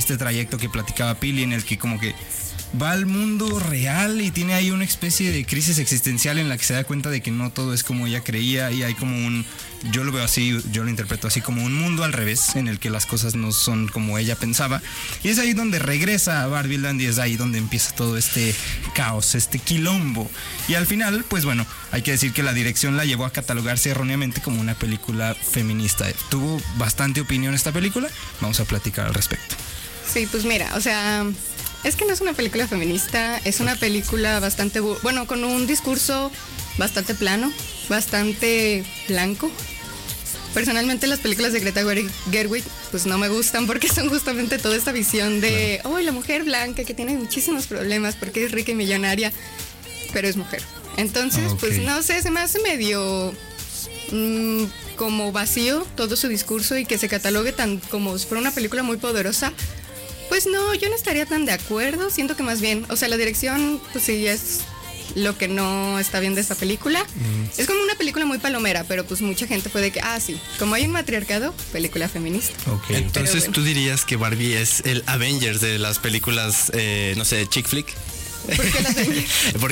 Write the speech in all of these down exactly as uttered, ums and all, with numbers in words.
este trayecto que platicaba Pili, en el que como que va al mundo real y tiene ahí una especie de crisis existencial en la que se da cuenta de que no todo es como ella creía y hay como un, yo lo veo así, yo lo interpreto así, como un mundo al revés en el que las cosas no son como ella pensaba, y es ahí donde regresa a Barbieland y es ahí donde empieza todo este caos, este quilombo, y al final pues bueno, hay que decir que la dirección la llevó a catalogarse erróneamente como una película feminista. Tuvo bastante opinión esta película, vamos a platicar al respecto. Sí, pues mira, o sea, es que no es una película feminista, es una película bastante, bueno, con un discurso bastante plano, bastante blanco. Personalmente las películas de Greta Gerwig pues no me gustan porque son justamente toda esta visión de, oh, la mujer blanca que tiene muchísimos problemas porque es rica y millonaria, pero es mujer. Entonces, okay. pues no sé, se me hace medio mmm, como vacío todo su discurso y que se catalogue tan como si fuera una película muy poderosa. Pues no, yo no estaría tan de acuerdo, siento que más bien, o sea, la dirección, pues sí, es lo que no está bien de esta película. Mm. Es como una película muy palomera, pero pues mucha gente puede que, ah, sí, como hay un matriarcado, película feminista. Okay. Entonces, bueno, ¿tú dirías que Barbie es el Avengers de las películas, eh, no sé, chick flick? ¿Por qué las Avengers?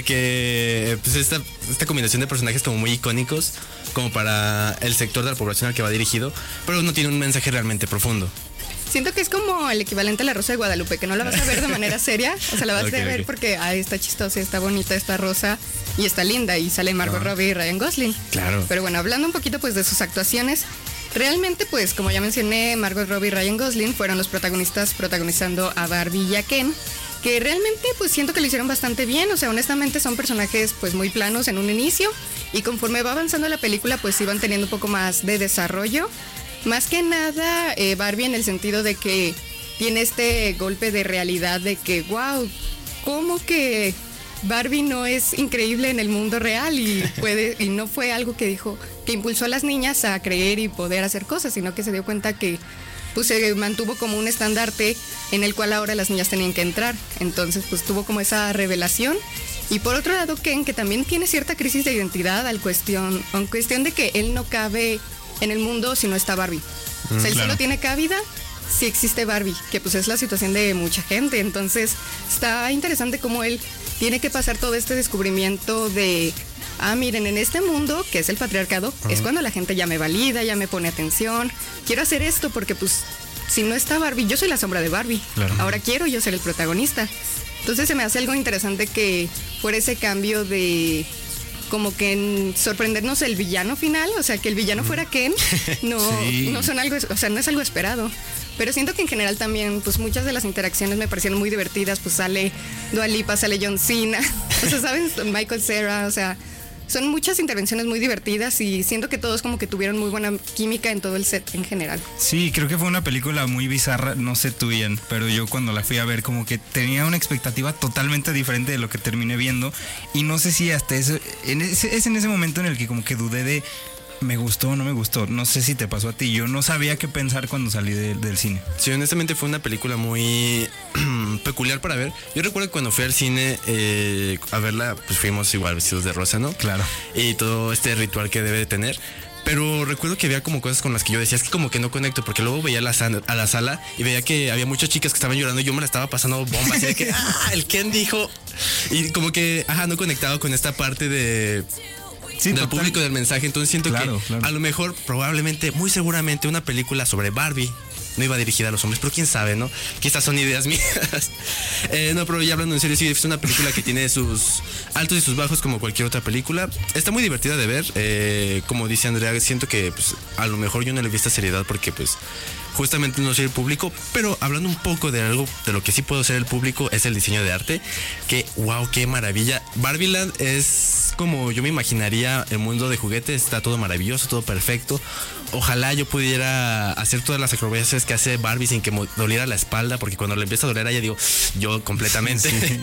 Porque pues esta, esta combinación de personajes como muy icónicos, como para el sector de la población al que va dirigido, pero no tiene un mensaje realmente profundo. Siento que es como el equivalente a La Rosa de Guadalupe, que no la vas a ver de manera seria, o sea, la vas okay, a ver okay. porque ay, está chistosa, está bonita, está rosa y está linda, y sale Margot ah. Robbie y Ryan Gosling. Claro. Pero bueno, hablando un poquito pues de sus actuaciones, realmente pues como ya mencioné, Margot Robbie y Ryan Gosling fueron los protagonistas protagonizando a Barbie y a Ken, que realmente pues siento que lo hicieron bastante bien, o sea, honestamente son personajes pues muy planos en un inicio, y conforme va avanzando la película pues iban teniendo un poco más de desarrollo. Más que nada, eh, Barbie en el sentido de que tiene este golpe de realidad de que, wow, ¿cómo que Barbie no es increíble en el mundo real? Y puede, y no fue algo que dijo, que impulsó a las niñas a creer y poder hacer cosas, sino que se dio cuenta que pues se mantuvo como un estandarte en el cual ahora las niñas tenían que entrar. Entonces pues tuvo como esa revelación. Y por otro lado, Ken, que también tiene cierta crisis de identidad al cuestión, en cuestión de que él no cabe en el mundo si no está Barbie. Mm, o sea, él claro. solo tiene cabida si existe Barbie, que pues es la situación de mucha gente. Entonces está interesante cómo él tiene que pasar todo este descubrimiento de, ah, miren, en este mundo, que es el patriarcado, uh-huh. es cuando la gente ya me valida, ya me pone atención. Quiero hacer esto porque pues si no está Barbie, yo soy la sombra de Barbie. Claro. Ahora quiero yo ser el protagonista. Entonces se me hace algo interesante que fuera ese cambio de como que en sorprendernos el villano final, o sea, que el villano fuera Ken, no, sí. no son algo, o sea, no es algo esperado. Pero siento que en general también, pues muchas de las interacciones me parecieron muy divertidas, pues sale Dua Lipa, sale John Cena, o sea, ¿saben? Michael Cera, o sea, son muchas intervenciones muy divertidas y siento que todos como que tuvieron muy buena química en todo el set en general. Sí, creo que fue una película muy bizarra, no sé tú bien, pero yo cuando la fui a ver como que tenía una expectativa totalmente diferente de lo que terminé viendo, y no sé si hasta eso, en ese, es en ese momento en el que como que dudé de me gustó o no me gustó. No sé si te pasó a ti, yo no sabía qué pensar cuando salí de, del cine. Sí, honestamente fue una película muy peculiar para ver. Yo recuerdo que cuando fui al cine eh, a verla, pues fuimos igual vestidos de rosa, ¿no? Claro. Y todo este ritual que debe de tener. Pero recuerdo que había como cosas con las que yo decía, es que como que no conecto, porque luego veía la sala, a la sala y veía que había muchas chicas que estaban llorando y yo me la estaba pasando bomba, así de que, ah, el Ken dijo. Y como que, ajá, no conectado con esta parte de... Sí, del total. Público, del mensaje. Entonces siento claro, que claro. a lo mejor, probablemente, muy seguramente una película sobre Barbie no iba dirigida a los hombres, pero quién sabe, ¿no? Quizás son ideas mías. eh, no, pero ya hablando en serio, sí, es una película que tiene sus altos y sus bajos como cualquier otra película. Está muy divertida de ver. Eh, como dice Andrea, siento que pues, a lo mejor yo no le vi esta seriedad porque pues justamente no soy el público, pero hablando un poco de algo de lo que sí puedo ser el público es el diseño de arte, que wow, qué maravilla. Barbieland es como yo me imaginaría el mundo de juguetes, está todo maravilloso, todo perfecto. Ojalá yo pudiera hacer todas las acrobacias que hace Barbie sin que me doliera la espalda, porque cuando le empieza a doler a ella digo, yo completamente. Sí.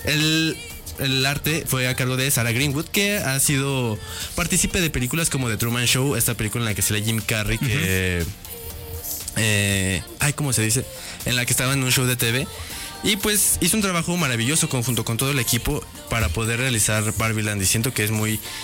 El El arte fue a cargo de Sarah Greenwood, que ha sido partícipe de películas como The Truman Show, esta película en la que sale Jim Carrey, que... Uh-huh. Eh, ay, ¿cómo se dice? En la que estaba en un show de T V. Y pues hizo un trabajo maravilloso conjunto con todo el equipo para poder realizar Barbieland. Y siento que es muy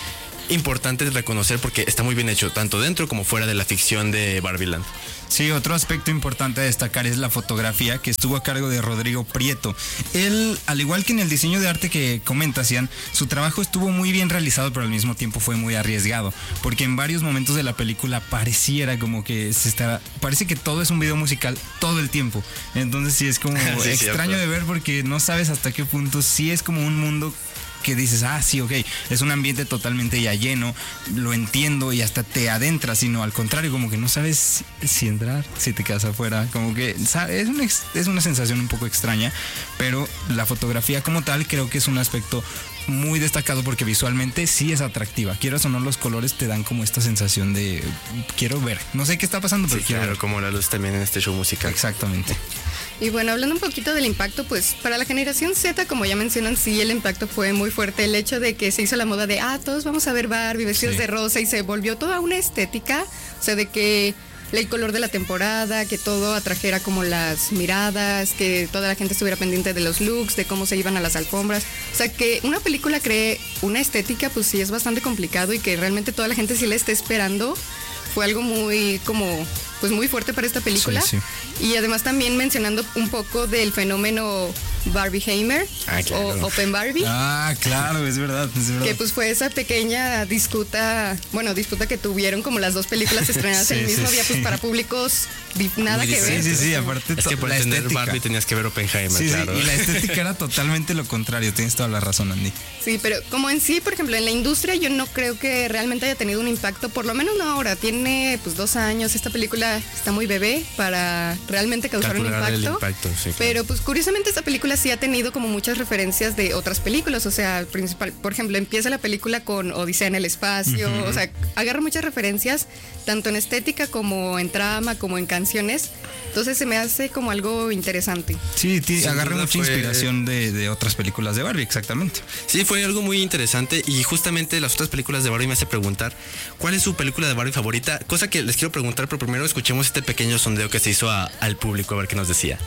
importante de reconocer porque está muy bien hecho, tanto dentro como fuera de la ficción de Barbieland. Sí, otro aspecto importante a destacar es la fotografía, que estuvo a cargo de Rodrigo Prieto. Él, al igual que en el diseño de arte que comentas, Ian, su trabajo estuvo muy bien realizado, pero al mismo tiempo fue muy arriesgado, porque en varios momentos de la película pareciera como que se está, parece que todo es un video musical todo el tiempo. Entonces sí es como sí, extraño cierto. de ver porque no sabes hasta qué punto sí es como un mundo que dices, ah, sí, ok, es un ambiente totalmente ya lleno, lo entiendo y hasta te adentras, sino al contrario, como que no sabes si entrar, si te quedas afuera, como que ¿sabes? Es, una, es una sensación un poco extraña, pero la fotografía como tal creo que es un aspecto muy destacado porque visualmente sí es atractiva. Quieras o no, los colores te dan como esta sensación de quiero ver, no sé qué está pasando, pero Sí, quiero claro, ver. como la luz también en este show musical. Exactamente. Y bueno, hablando un poquito del impacto, pues para la generación Z, como ya mencionan, sí, el impacto fue muy fuerte. El hecho de que se hizo la moda de, ah, todos vamos a ver Barbie vestidos Sí. de rosa y se volvió toda una estética, o sea, de que el color de la temporada, que todo atrajera como las miradas, que toda la gente estuviera pendiente de los looks, de cómo se iban a las alfombras. O sea, que una película cree una estética, pues sí es bastante complicado y que realmente toda la gente sí la esté esperando. Fue algo muy como pues muy fuerte para esta película. Sí, Y además también mencionando un poco del fenómeno Barbieheimer Ah, claro. o Open Barbie. Ah, claro, es verdad, es verdad. Que pues fue esa pequeña disputa, bueno, disputa que tuvieron como las dos películas estrenadas Sí, el mismo sí, día, pues sí. para públicos di- nada Muy que ver. Sí, sí, sí, aparte Es que to- para la entender estética. Barbie tenías que ver Oppenheimer, Sí, claro. sí, y la estética era totalmente lo contrario, tienes toda la razón, Andy. Sí, pero como en sí, por ejemplo, en la industria yo no creo que realmente haya tenido un impacto, por lo menos no ahora, tiene pues dos años, esta película está muy bebé para realmente causar un Calcular el impacto. impacto, sí, claro. Pero pues curiosamente esta película sí ha tenido como muchas referencias de otras películas, o sea, principal, por ejemplo, empieza la película con Odisea en el espacio, o sea, agarra muchas referencias, tanto en estética como en trama, como en canciones, entonces se me hace como algo interesante. Sí, ti- Sin agarré duda mucha fue- inspiración de, de otras películas de Barbie, exactamente. Sí, fue algo muy interesante y justamente las otras películas de Barbie me hace preguntar cuál es su película de Barbie favorita, cosa que les quiero preguntar, pero primero escuchemos este pequeño sondeo que se hizo a- al público a ver qué nos decía.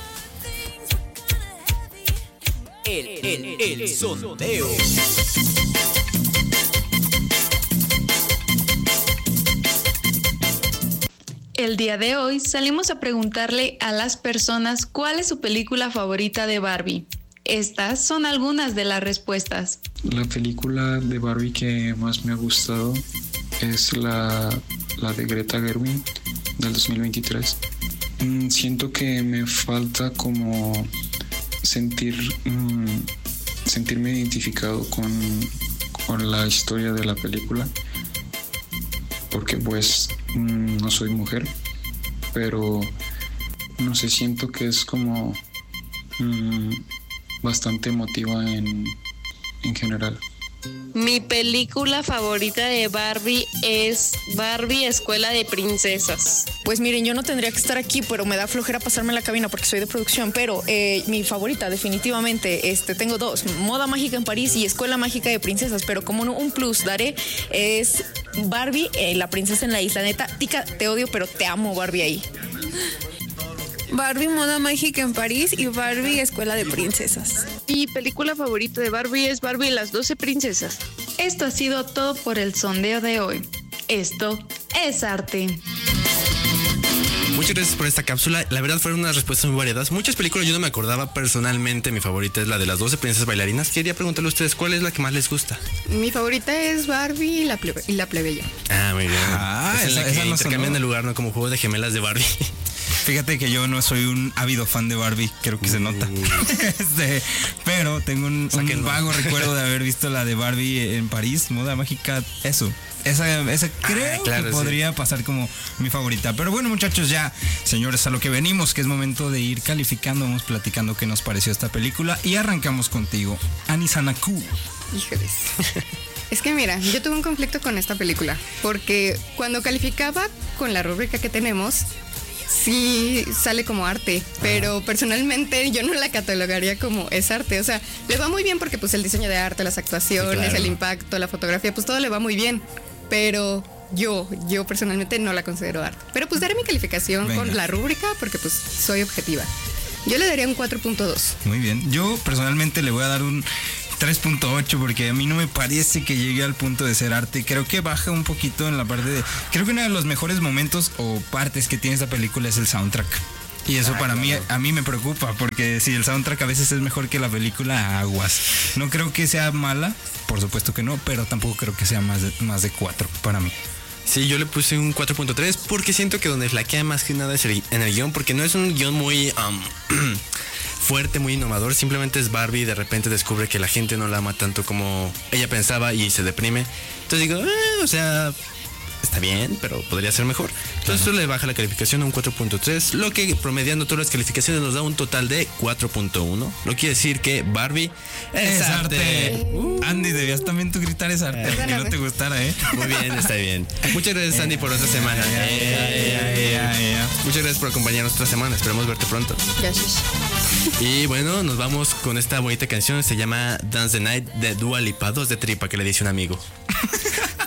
El, el, el sondeo. El día de hoy salimos a preguntarle a las personas cuál es su película favorita de Barbie. Estas son algunas de las respuestas. La película de Barbie que más me ha gustado es la, la de Greta Gerwig del dos mil veintitrés. Mm, siento que me falta como sentir mm, sentirme identificado con, con la historia de la película, porque pues mm, no soy mujer, pero no sé, siento que es como mm, bastante emotiva en, en general. Mi película favorita de Barbie es Barbie Escuela de Princesas. Pues miren, yo no tendría que estar aquí, pero me da flojera pasarme en la cabina porque soy de producción, pero eh, mi favorita definitivamente, este, tengo dos, Moda Mágica en París y Escuela Mágica de Princesas, pero como un, un plus daré es Barbie, eh, la princesa en la isla. Neta, Tica, te odio, pero te amo, Barbie ahí. Barbie Moda Mágica en París y Barbie Escuela de Princesas. Mi película favorita de Barbie es Barbie y las doce princesas. Esto ha sido todo por el sondeo de hoy. Esto es arte. Muchas gracias por esta cápsula. La verdad fueron unas respuestas muy variadas. Muchas películas yo no me acordaba personalmente. Mi favorita es la de las doce princesas bailarinas. Quería preguntarle a ustedes cuál es la que más les gusta. Mi favorita es Barbie y la, plebe- y la plebeya. Ah, muy bien. Ah, es en esa- la que esa no intercambian sonó. el lugar, ¿no? Como juego de gemelas de Barbie. Fíjate que yo no soy un ávido fan de Barbie, creo que se nota. Este, pero tengo un, Sáquenlo. un vago recuerdo de haber visto la de Barbie en París, Moda Mágica, eso. Esa, esa creo claro, que sí. podría pasar como mi favorita. Pero bueno, muchachos, ya, señores, a lo que venimos, que es momento de ir calificando, vamos platicando qué nos pareció esta película. Y arrancamos contigo, Anisanaku. Híjoles. Es que mira, yo tuve un conflicto con esta película, porque cuando calificaba con la rúbrica que tenemos, sí sale como arte, pero personalmente yo no la catalogaría como es arte. O sea, le va muy bien porque pues el diseño de arte, las actuaciones, Sí, claro. el impacto, la fotografía, pues todo le va muy bien. Pero yo, yo personalmente no la considero arte. Pero pues daré mi calificación Venga. con la rúbrica porque pues soy objetiva. Yo le daría un cuatro punto dos. Muy bien. Yo personalmente le voy a dar un tres punto ocho porque a mí no me parece que llegue al punto de ser arte. Creo que baja un poquito en la parte de... Creo que uno de los mejores momentos o partes que tiene esta película es el soundtrack. Y eso para mí, a mí me preocupa, porque si el soundtrack a veces es mejor que la película, aguas. No creo que sea mala, por supuesto que no, pero tampoco creo que sea más de, más de cuatro para mí. Sí, yo le puse un cuatro punto tres porque siento que donde flaquea más que nada es el, en el guión, porque no es un guión muy um, fuerte, muy innovador. Simplemente es Barbie y de repente descubre que la gente no la ama tanto como ella pensaba y se deprime. Entonces digo, eh, o sea... está bien, pero podría ser mejor. Entonces esto le baja la calificación a un cuatro punto tres, lo que promediando todas las calificaciones nos da un total de cuatro punto uno. Lo quiere decir que Barbie es, es arte. arte. Uh. Andy, debías también tú gritar es arte, Eh. aunque no te gustara, ¿eh? Muy bien, está bien. Muchas gracias, Andy, por otra semana. Ya, ya, ya, ya, ya. Muchas gracias por acompañarnos otra semana. Esperemos verte pronto. Gracias. Y bueno, nos vamos con esta bonita canción. Se llama Dance the Night de Dua Lipa. Dos de tripa que le dice un amigo.